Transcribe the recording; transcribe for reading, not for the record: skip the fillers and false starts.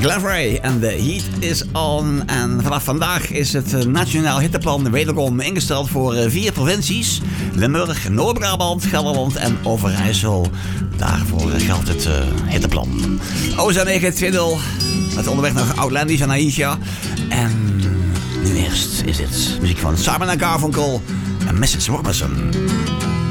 Glenn Frey en The Heat is On. En vanaf vandaag is het Nationaal Hitteplan wederom ingesteld voor 4 provincies. Limburg, Noord-Brabant, Gelderland en Overijssel. Daarvoor geldt het hitteplan. Ozanege 2-0 met onderweg naar Outlandish en Aisha. En nu eerst is het muziek van Simon & Garfunkel en Mrs. Robinson.